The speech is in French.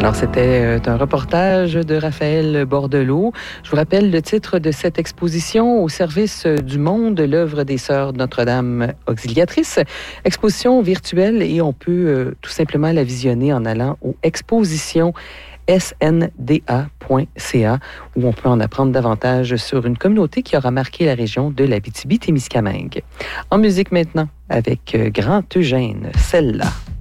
Alors, c'était un reportage de Raphaël Bordelot. Je vous rappelle le titre de cette exposition au service du monde, l'œuvre des Sœurs de Notre-Dame Auxiliatrices. Exposition virtuelle et on peut tout simplement la visionner en allant aux expositions snda.ca où on peut en apprendre davantage sur une communauté qui aura marqué la région de l'Abitibi-Témiscamingue. En musique maintenant, avec Grand Eugène, celle-là.